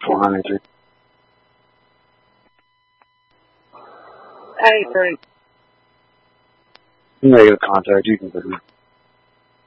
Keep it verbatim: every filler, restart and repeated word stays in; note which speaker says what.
Speaker 1: four ninety-three.
Speaker 2: Hey, Frank.
Speaker 1: Negative contact. You can visit.